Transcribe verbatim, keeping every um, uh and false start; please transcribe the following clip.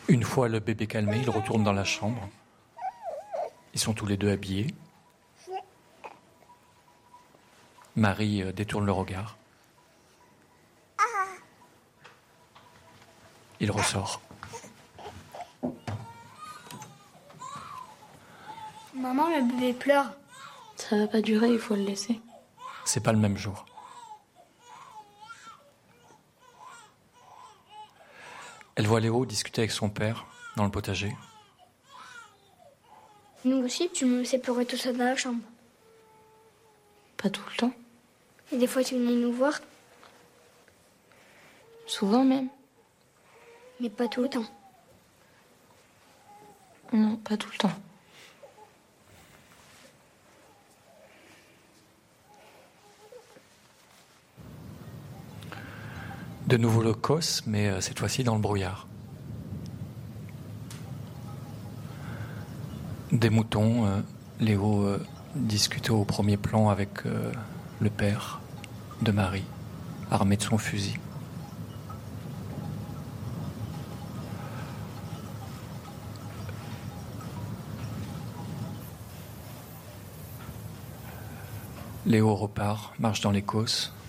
Une fois le bébé calmé, il retourne dans la chambre. Ils sont tous les deux habillés. Marie euh, détourne le regard. Il ressort. Maman, le bébé pleure. Ça va pas durer, il faut le laisser. C'est pas le même jour. Elle voit Léo discuter avec son père dans le potager. Nous aussi, tu me laissais pleurer tout ça dans la chambre. Pas tout le temps. Et des fois, tu venais nous voir, Souvent même. mais pas tout le temps. Non, pas tout le temps. De nouveau le cos, mais euh, cette fois-ci dans le brouillard. Des moutons, euh, Léo euh, discutait au premier plan avec euh, le père de Marie, armé de son fusil. Léo repart, marche dans les causses,